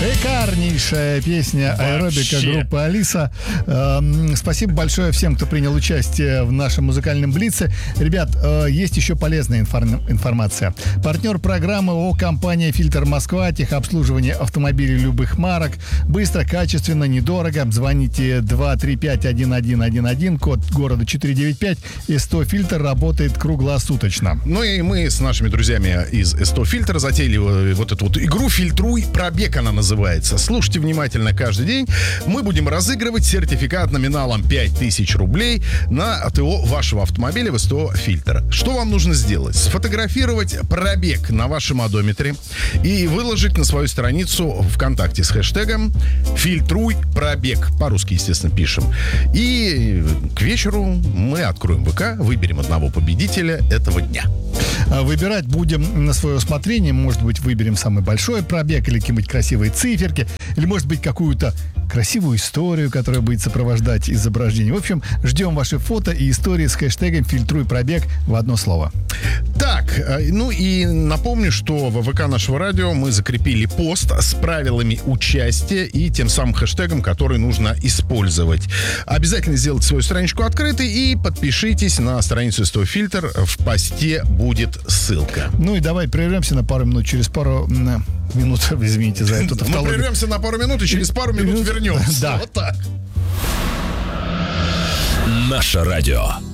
Шикарнейшая песня аэробика группы Алиса. Спасибо большое всем, кто принял участие в нашем музыкальном блице. Ребят, есть еще полезная информация. Партнер программы ООО «Компания Фильтр Москва». Техобслуживание автомобилей любых марок. Быстро, качественно, недорого. Звоните 235-1111, код города 495. СТО Фильтр работает круглосуточно. Ну и мы с нашими друзьями из СТО Фильтр затеяли вот эту вот игру «Фильтруй пробег», она называется. Слушайте внимательно каждый день. Мы будем разыгрывать сертификат номиналом 5000 рублей на ТО вашего автомобиля в СТО Фильтр. Что вам нужно сделать? Сфотографировать пробег на вашем одометре и выложить на свою страницу ВКонтакте с хэштегом «Фильтруй пробег». По-русски, естественно, пишем. И к вечеру мы откроем ВК, выберем одного победителя этого дня. Выбирать будем на свое усмотрение. Может быть, выберем самый большой пробег или какие-нибудь красивые циферки, или, может быть, какую-то красивую историю, которая будет сопровождать изображение. В общем, ждем ваши фото и истории с хэштегом «Фильтруй пробег» в одно слово. Так, ну и напомню, что в ВК нашего радио мы закрепили пост с правилами участия и тем самым хэштегом, который нужно использовать. Обязательно сделайте свою страничку открытой и подпишитесь на страницу СТО Фильтр. В посте будет ссылка. Ну и давай прервемся на пару минут. Через пару минут, извините за эту тавтологию. Мы прервемся на пару минут и через пару минут вернемся. Да. Вот так. Наше радио.